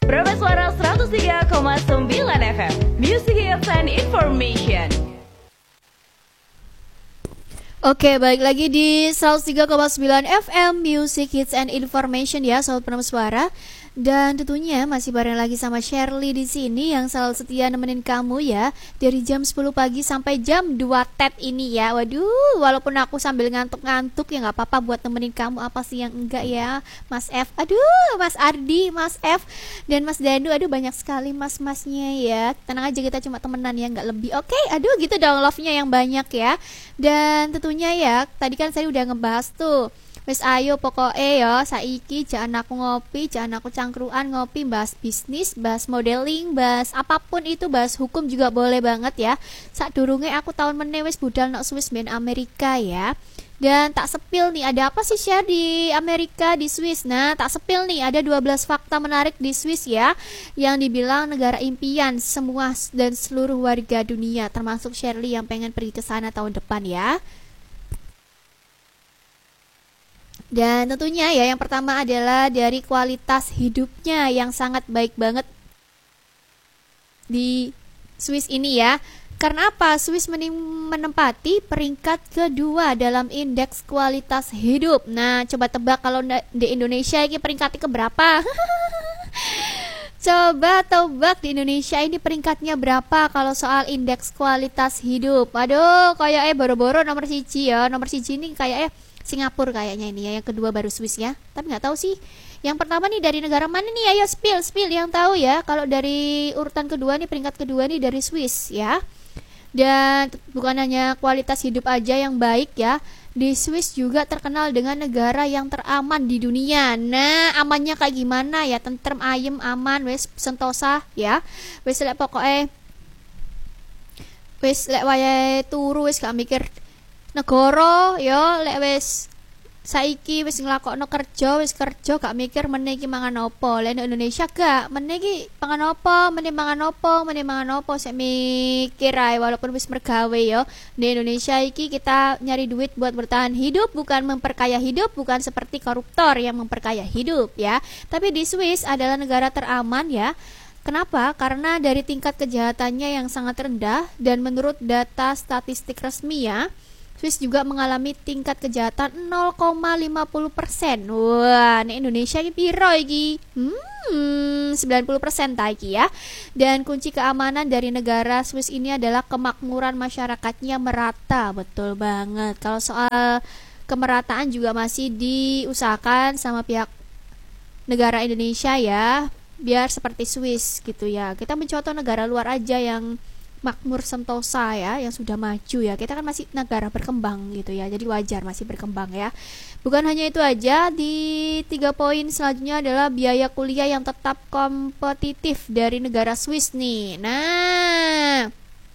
Prima Suara 103,9 FM, Music Hits and Information. Oke, balik lagi di 103,9 FM Music Hits and Information ya, Sobat Prima Suara. Dan tentunya masih bareng lagi sama Shirley di sini yang selalu setia nemenin kamu ya dari jam 10 pagi sampai jam 2 tet ini ya. Waduh, walaupun aku sambil ngantuk-ngantuk ya nggak apa-apa buat nemenin kamu, apa sih yang enggak ya, Mas F. Aduh, Mas Ardi, Mas F dan Mas Dandu. Aduh, banyak sekali mas-masnya ya. Tenang aja, kita cuma temenan ya, nggak lebih. Oke, aduh gitu dong, love-nya yang banyak ya. Dan tentunya ya, tadi kan saya udah ngebahas tuh. Wes ayo pokoknya ya saiki jangan aku ngopi, jangan aku cangkruan ngopi, bahas bisnis, bahas modeling, bahas apapun itu, bahas hukum juga boleh banget ya. Sadurunge aku tahun meneh wis budal nok Swiss ben Amerika ya. Dan tak sepil nih, ada apa sih share di Amerika, di Swiss. Nah, tak sepil nih, ada 12 fakta menarik di Swiss ya, yang dibilang negara impian semua dan seluruh warga dunia, termasuk Shirley yang pengen pergi ke sana tahun depan ya. Dan tentunya ya, yang pertama adalah dari kualitas hidupnya yang sangat baik banget di Swiss ini ya. Karena apa? Swiss menempati peringkat kedua dalam indeks kualitas hidup. Nah, coba tebak kalau di Indonesia ini peringkatnya keberapa? Coba tebak di Indonesia ini peringkatnya berapa kalau soal indeks kualitas hidup. Aduh, kayaknya boro-boro nomor siji ya. Nomor siji ini kayaknya Singapura kayaknya ini ya, yang kedua baru Swiss ya. Tapi nggak tahu sih. Yang pertama nih dari negara mana nih? Ayo spill yang tahu ya. Kalau dari urutan kedua nih, peringkat kedua nih dari Swiss ya. Dan bukan hanya kualitas hidup aja yang baik ya. Di Swiss juga terkenal dengan negara yang teraman di dunia. Nah, amannya kayak gimana ya? Tentrem, ayem, aman, wes sentosa ya. Wes lek pokoknya wes lek wayahe turu wes gak mikir negara ya, lek wis saiki wis nglakokno kerja, wis kerja gak mikir meneh iki mangan opo. Lek Indonesia gak, meneh iki pangan opo, meneh mangan opo, sik mikir ae walaupun wis mergawe ya. Di Indonesia iki kita nyari duit buat bertahan hidup, bukan memperkaya hidup, bukan seperti koruptor yang memperkaya hidup ya. Tapi di Swiss adalah negara teraman ya. Kenapa? Karena dari tingkat kejahatannya yang sangat rendah dan menurut data statistik resmi ya, Swiss juga mengalami tingkat kejahatan 0,50%. Wah, ini Indonesia ini piro iki? 90% ta iki ya. Dan kunci keamanan dari negara Swiss ini adalah kemakmuran masyarakatnya merata. Betul banget. Kalau soal kemerataan juga masih diusahakan sama pihak negara Indonesia ya, biar seperti Swiss gitu ya. Kita mencontoh negara luar aja yang makmur sentosa ya, yang sudah maju ya. Kita kan masih negara berkembang gitu ya, jadi wajar masih berkembang ya. Bukan hanya itu aja, di 3 poin selanjutnya adalah biaya kuliah yang tetap kompetitif dari negara Swiss nih. Nah,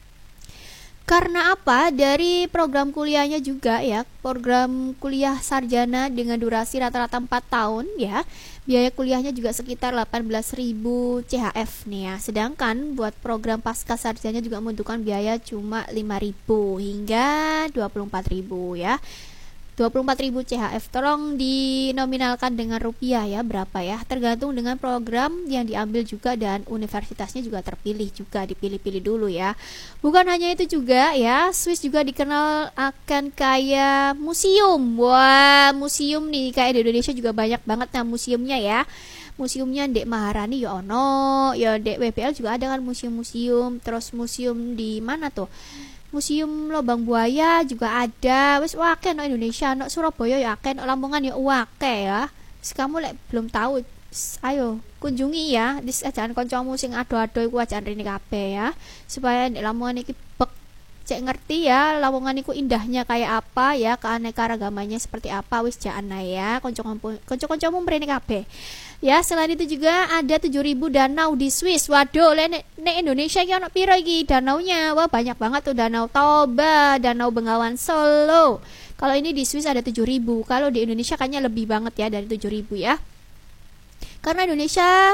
karena apa? Dari program kuliahnya juga ya, program kuliah sarjana dengan durasi rata-rata 4 tahun ya. Biaya kuliahnya juga sekitar 18.000 CHF nih ya. Sedangkan buat program pasca sarjana juga membutuhkan biaya cuma 5.000 hingga 24.000 ya. 24.000 CHF. Tolong dinominalkan dengan rupiah ya, berapa ya? Tergantung dengan program yang diambil juga dan universitasnya juga terpilih juga, dipilih-pilih dulu ya. Bukan hanya itu juga ya, Swiss juga dikenal akan kayak museum. Wah, museum nih kayak di Indonesia juga banyak banget nah museumnya ya. Museumnya Dek Maharani ya ono, ya Dek WPL juga ada kan museum-museum. Terus museum di mana tuh? Museum Lobang Buaya juga ada. Wis wake no Indonesia, no Surabaya ya akeh, no Lamongan ya wake ya. Wis kamu lek belum tahu, ayo kunjungi ya. Jangan kancamu sing ado-ado iku ajan rene kabeh ya. Supaya nek Lamongan iki bek cek ngerti ya Lamongan iku indahnya kayak apa ya, keanekaragamannya seperti apa. Wis jangan ya kanca-kancamu mrene kabeh. Ya, selain itu juga ada 7.000 danau di Swiss. Waduh, nek Indonesia iki ono piro iki danaunya? Wah, banyak banget tuh, Danau Toba, Danau Bengawan Solo. Kalau ini di Swiss ada 7.000. Kalau di Indonesia kayaknya lebih banget ya dari 7.000 ya. Karena Indonesia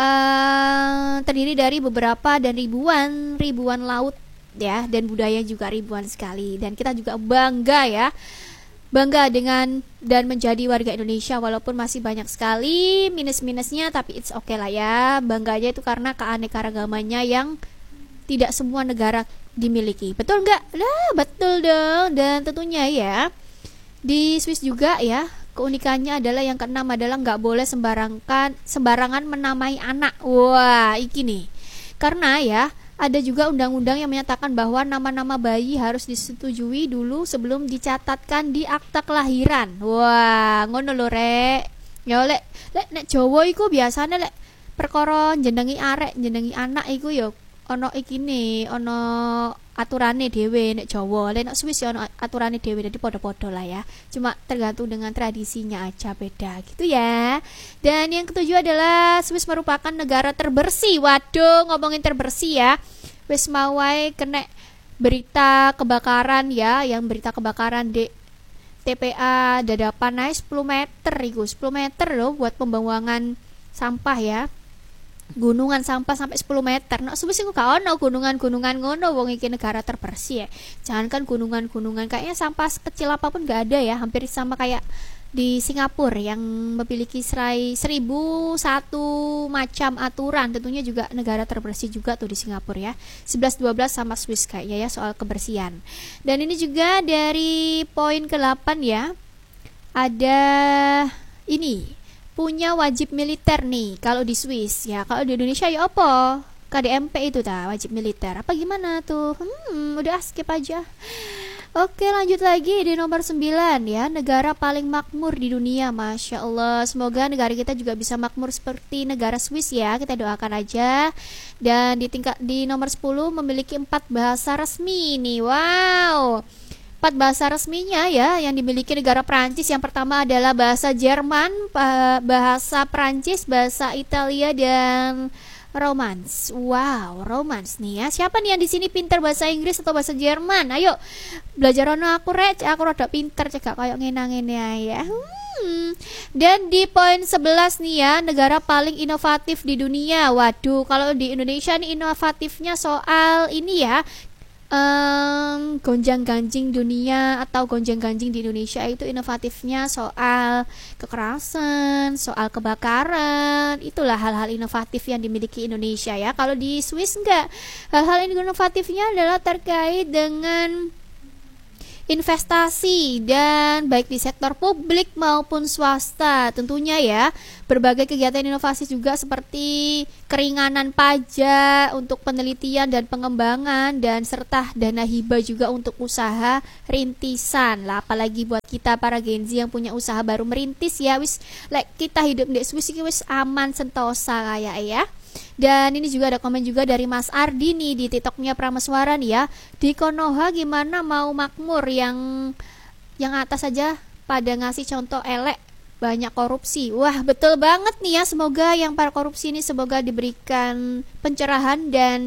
terdiri dari beberapa dan ribuan laut ya, dan budaya juga ribuan sekali. Dan kita juga bangga ya bangga dengan dan menjadi warga Indonesia, walaupun masih banyak sekali minus-minusnya, tapi it's okay lah ya. Bangga aja itu karena keanekaragamannya yang tidak semua negara dimiliki. Betul nggak? Nah, betul dong. Dan tentunya ya, di Swiss juga ya, keunikannya adalah yang keenam adalah nggak boleh sembarangan menamai anak. Wah, iki nih. Karena ya, ada juga undang-undang yang menyatakan bahwa nama-nama bayi harus disetujui dulu sebelum dicatatkan di akta kelahiran. Wah, ngono lho rek. Ya lek nek Jawa iku biasane lek perkara jenengi arek, jenengi anak iku ya ono ikine, ono aturane dhewe nek Jawa. Lek nek Swiss ya ono aturane dhewe, jadi podo-podo lah ya. Cuma tergantung dengan tradisinya aja beda gitu ya. Dan yang ketujuh adalah Swiss merupakan negara terbersih. Waduh, ngomongin terbersih ya. Wis mau wae kena berita kebakaran ya, yang berita kebakaran di TPA dadapan naik 10 meter iku. 10 meter loh buat pembuangan sampah ya. Gunungan sampah sampai 10 meter. Nah, Swiss iku gak ono gunungan-gunungan ngono, wong iki negara terbersih ya. Jangankan gunungan-gunungan, kayaknya sampah sekecil apapun gak ada ya, hampir sama kayak di Singapura yang memiliki 1001 macam aturan. Tentunya juga negara terbersih juga tuh di Singapura ya. 11-12 sama Swiss kayaknya ya soal kebersihan. Dan ini juga dari poin ke-8 ya. Ada ini, punya wajib militer nih kalau di Swiss ya. Kalau di Indonesia ya apa? KDMP itu wajib militer. Apa gimana tuh? Udah skip aja. Oke, lanjut lagi di nomor 9 ya, negara paling makmur di dunia. Masya Allah, semoga negara kita juga bisa makmur seperti negara Swiss ya, kita doakan aja. Dan di nomor 10 memiliki 4 bahasa resmi nih. Wow, 4 bahasa resminya ya yang dimiliki negara Prancis. Yang pertama adalah bahasa Jerman, bahasa Prancis, bahasa Italia, dan Romance. Wow, Romance nih ya. Siapa nih yang di sini pintar bahasa Inggris atau bahasa Jerman? Ayo belajar ono aku rek, aku rada pintar cekak kayak ngene-ngene ya. Dan di poin 11 nih ya, negara paling inovatif di dunia. Waduh, kalau di Indonesia nih inovatifnya soal ini ya, gonjang-ganjing dunia atau gonjang-ganjing di Indonesia itu inovatifnya soal kekerasan, soal kebakaran. Itulah hal-hal inovatif yang dimiliki Indonesia ya. Kalau di Swiss enggak. Hal-hal inovatifnya adalah terkait dengan investasi, dan baik di sektor publik maupun swasta tentunya ya. Berbagai kegiatan inovasi juga seperti keringanan pajak untuk penelitian dan pengembangan, dan serta dana hibah juga untuk usaha rintisan lah. Apalagi buat kita para Gen Z yang punya usaha baru merintis ya, wis like kita hidup di Swiss wis aman sentosa kayak ya. Dan ini juga ada komen juga dari Mas Ardi nih di TikToknya Prameswara nih ya. Di Konoha gimana mau makmur, yang atas saja pada ngasih contoh elek, banyak korupsi. Wah, betul banget nih ya. Semoga yang para korupsi ini semoga diberikan pencerahan dan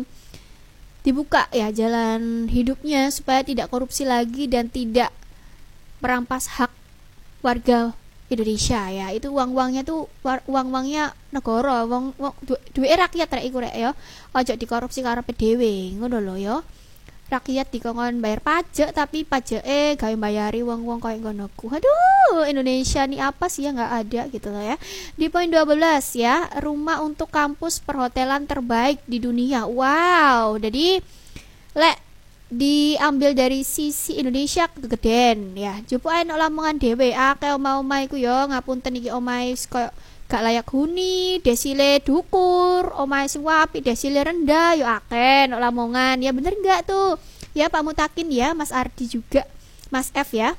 dibuka ya jalan hidupnya supaya tidak korupsi lagi dan tidak merampas hak warga Indonesia ya. Itu uang-uangnya tuh uang-uangnya negara, duwe rakyat rek iku rek ya. Ojo dikorupsi karepe dhewe, ngono lho ya. Rakyat dikongkon bayar pajak tapi pajake gawe bayari wong-wong koyo ngono ku. Aduh, Indonesia nih apa sih ya, nggak ada gitu loh ya. Di poin 12 ya, rumah untuk kampus perhotelan terbaik di dunia. Wow, jadi lek diambil dari sisi Indonesia kegeden ya. Jopo ae nek lamongan dhewe akeh omah-omah iku ya, ngapunten iki omahe koyo gak layak huni, desile dukur, omahe sing apik desile rendah ya akeh nek lamongan. Ya bener enggak tuh? Ya Pak Mutakin ya, Mas Ardi juga, Mas F ya.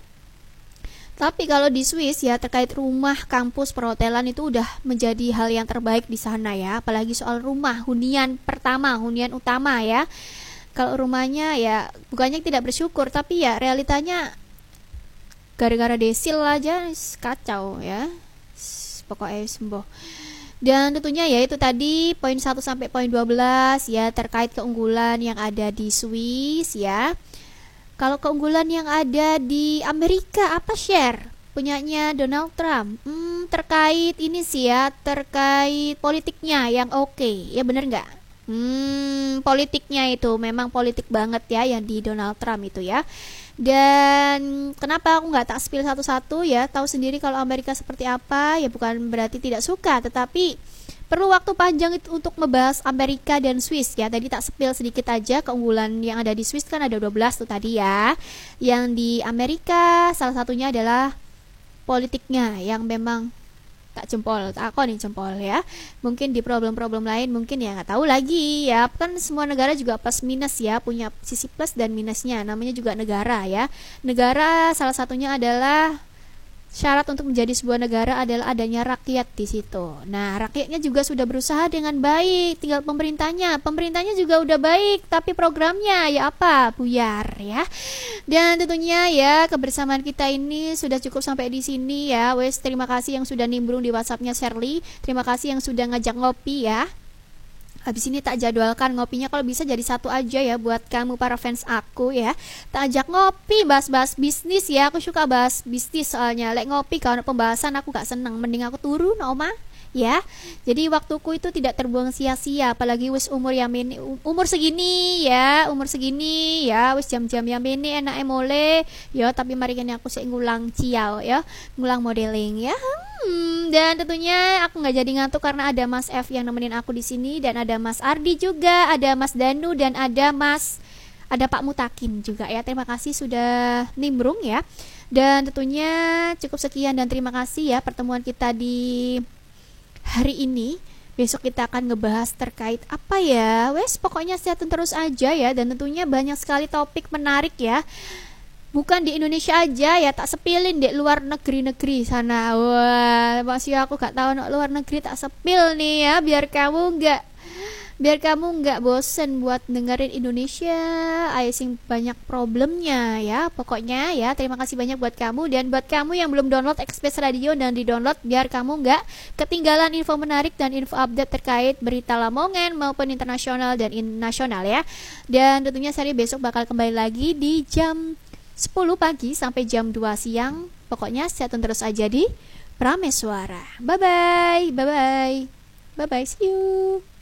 Tapi kalau di Swiss ya, terkait rumah kampus perhotelan itu udah menjadi hal yang terbaik di sana ya. Apalagi soal rumah, hunian pertama, hunian utama ya. Kalau rumahnya ya bukannya tidak bersyukur, tapi ya realitanya gara-gara desil aja kacau ya. Pokoknya sembuh. Dan tentunya ya itu tadi poin 1 sampai poin 12 ya, terkait keunggulan yang ada di Swiss ya. Kalau keunggulan yang ada di Amerika apa, share punyanya Donald Trump? Terkait ini sih ya, terkait politiknya yang oke. Ya bener nggak? Politiknya itu memang politik banget ya yang di Donald Trump itu ya. Dan kenapa aku nggak tak spill satu-satu ya, tahu sendiri kalau Amerika seperti apa, ya bukan berarti tidak suka, tetapi perlu waktu panjang itu untuk ngebahas Amerika dan Swiss ya. Tadi tak spill sedikit aja keunggulan yang ada di Swiss kan ada 12 tuh tadi ya. Yang di Amerika salah satunya adalah politiknya yang memang tak jempol, tak aku nih jempol ya. Mungkin di problem-problem lain mungkin ya nggak tahu lagi ya. Kan semua negara juga plus minus ya, punya sisi plus dan minusnya. Namanya juga negara ya. Negara salah satunya adalah syarat untuk menjadi sebuah negara adalah adanya rakyat di situ. Nah, rakyatnya juga sudah berusaha dengan baik, tinggal pemerintahnya. Pemerintahnya juga udah baik, tapi programnya ya apa? Buyar ya. Dan tentunya ya kebersamaan kita ini sudah cukup sampai di sini ya. Wes, terima kasih yang sudah nimbrung di WhatsAppnya Shirley. Terima kasih yang sudah ngajak ngopi ya. Habis ini tak jadwalkan ngopinya, kalau bisa jadi satu aja ya buat kamu para fans aku ya. Tak ajak ngopi bahas-bahas bisnis ya. Aku suka bahas bisnis soalnya. Lek ngopi kalau pembahasan aku gak seneng. Mending aku turun oma ya. Jadi waktuku itu tidak terbuang sia-sia, apalagi wis umur yang ini, umur segini ya, wis jam-jam yang ini enak mole ya. Tapi mari kene aku sik ngulang ciao ya, ngulang modeling ya. Dan tentunya aku nggak jadi ngantuk karena ada Mas F yang nemenin aku di sini, dan ada Mas Ardi juga, ada Mas Danu, dan ada Pak Mutakin juga ya. Terima kasih sudah nimbrung ya. Dan tentunya cukup sekian dan terima kasih ya pertemuan kita di hari ini. Besok kita akan ngebahas terkait apa ya. Wes pokoknya sehatin terus aja ya. Dan tentunya banyak sekali topik menarik ya. Bukan di Indonesia aja ya, tak sepilin di luar negeri sana. Wah, masih aku gak tahu luar negeri, tak sepil nih ya, biar kamu nggak bosen buat dengerin Indonesia. Sing banyak problemnya ya. Pokoknya ya, terima kasih banyak buat kamu, dan buat kamu yang belum download Express Radio dan di-download biar kamu nggak ketinggalan info menarik dan info update terkait berita Lamongan maupun internasional dan nasional ya. Dan tentunya saya besok bakal kembali lagi di jam 10 pagi sampai jam 2 siang. Pokoknya sehatin terus aja di Prameswara. Bye bye. Bye bye. Bye bye. See you.